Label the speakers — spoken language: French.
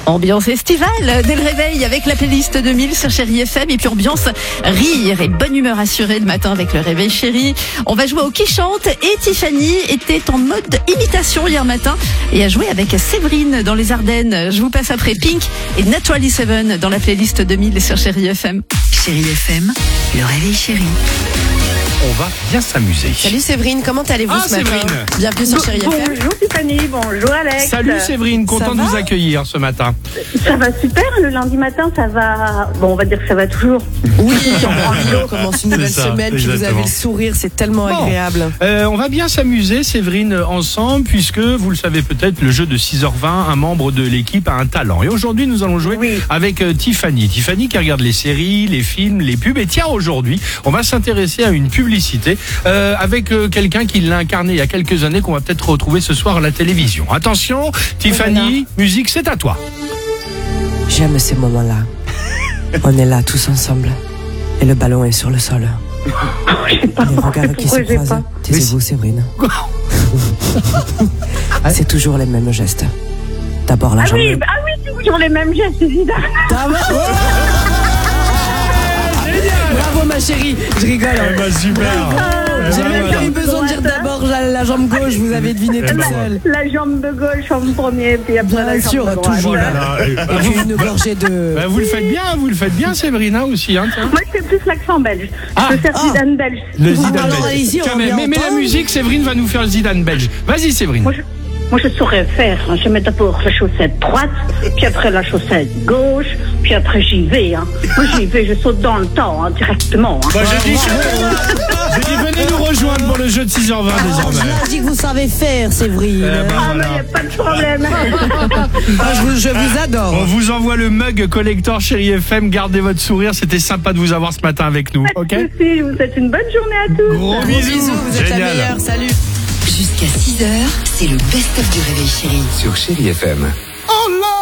Speaker 1: Ambiance estivale dès le réveil avec la playlist 2000 sur Chérie FM et puis ambiance rire et bonne humeur assurée le matin avec le réveil chéri. On va jouer au qui chante et Tiffany était en mode imitation hier matin et a joué avec Séverine dans les Ardennes. Je vous passe après Pink et Naturally Seven dans la playlist 2000 sur Chérie FM.
Speaker 2: Chérie FM, le réveil chéri.
Speaker 3: On va bien s'amuser.
Speaker 4: Salut Séverine, comment allez-vous ce matin?
Speaker 3: Séverine.
Speaker 4: Bienvenue sur Chérie FM.
Speaker 5: Bonjour Tiffany, bonjour Alex.
Speaker 3: Salut Séverine, content de
Speaker 4: va
Speaker 3: vous accueillir ce matin.
Speaker 5: Ça va super, le lundi matin ça va, bon on va dire que ça va toujours.
Speaker 4: Oui, on commence une nouvelle
Speaker 3: C'est ça,
Speaker 4: semaine, puis vous
Speaker 3: exactement.
Speaker 4: avez le sourire, c'est tellement agréable.
Speaker 3: On va bien s'amuser Séverine ensemble puisque vous le savez peut-être, le jeu de 6h20, un membre de l'équipe a un talent. Et aujourd'hui nous allons jouer avec Tiffany. Tiffany qui regarde les séries, les films, les pubs. Et tiens, aujourd'hui on va s'intéresser à une publicité avec quelqu'un qui l'a incarné il y a quelques années qu'on va peut-être retrouver ce soir à la télévision. Attention Tiffany, musique c'est à toi.
Speaker 4: J'aime ces moments-là. On est là tous ensemble. Et le ballon est sur le sol.
Speaker 5: Je sais pas,
Speaker 4: Les regards qui se
Speaker 5: pourquoi j'ai
Speaker 4: croisent.
Speaker 5: pas.
Speaker 4: Taisez-vous Séverine. C'est toujours les mêmes gestes. D'abord la
Speaker 5: Ah
Speaker 4: jambe.
Speaker 5: oui, c'est toujours les mêmes gestes évidemment.
Speaker 4: Bravo ma chérie, je rigole.
Speaker 3: Super.
Speaker 4: J'ai même pas eu besoin de dire d'abord la jambe gauche, vous avez deviné tout seul.
Speaker 5: La jambe de gauche en premier, puis après la
Speaker 4: Bien
Speaker 5: jambe
Speaker 4: sûr,
Speaker 5: de droite.
Speaker 4: toujours.
Speaker 3: Voilà.
Speaker 4: Et puis une gorgée de...
Speaker 3: Vous le faites bien Séverine aussi. Hein, tiens.
Speaker 5: Moi je fais plus l'accent belge, je fais Zidane belge.
Speaker 3: Le Zidane
Speaker 4: alors,
Speaker 3: belge.
Speaker 4: allez-y, on
Speaker 3: Tiens,
Speaker 4: va bien
Speaker 3: mais la
Speaker 4: entendre.
Speaker 3: musique, Séverine va nous faire le Zidane belge. Vas-y Séverine.
Speaker 5: Moi je saurais faire, hein. Je mets d'abord la chaussette droite, puis après la chaussette gauche, puis après j'y vais. Hein. Moi j'y vais, je saute dans le temps hein, directement. Hein.
Speaker 3: Moi j'ai dit venez nous rejoindre pour le jeu de 6h20
Speaker 4: Je
Speaker 3: désormais.
Speaker 4: l'ai dit que vous savez faire, Séverine.
Speaker 5: Ah mais y a pas de problème.
Speaker 4: Je vous adore.
Speaker 3: On vous envoie le mug collector Chérie FM. Gardez votre sourire, c'était sympa de vous avoir ce matin avec nous. Ok.
Speaker 5: Merci, je vous souhaite une bonne journée à tous.
Speaker 3: Gros
Speaker 4: Bisous, vous êtes
Speaker 3: Génial.
Speaker 4: la meilleure, salut.
Speaker 2: Jusqu'à 6h, c'est le best-of du réveil chéri.
Speaker 6: Sur Chérie FM.